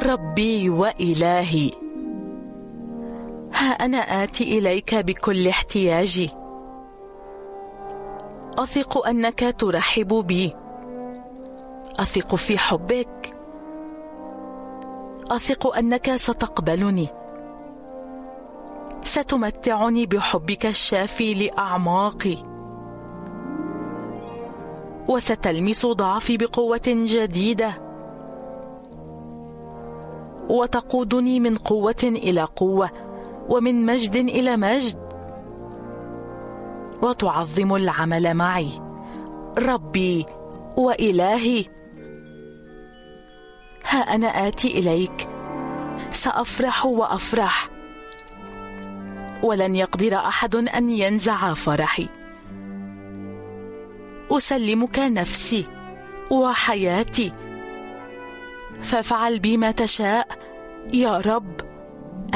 ربي وإلهي، ها أنا آتي إليك بكل احتياجي، أثق أنك ترحب بي، أثق في حبك، أثق أنك ستقبلني، ستمتعني بحبك الشافي لأعماقي، وستلمس ضعفي بقوة جديدة، وتقودني من قوة إلى قوة، ومن مجد إلى مجد، وتعظم العمل معي. ربي وإلهي، ها أنا آتي إليك، سأفرح وأفرح، ولن يقدر أحد أن ينزع فرحي. أسلمك نفسي وحياتي، فافعل بي ما تشاء يا رب.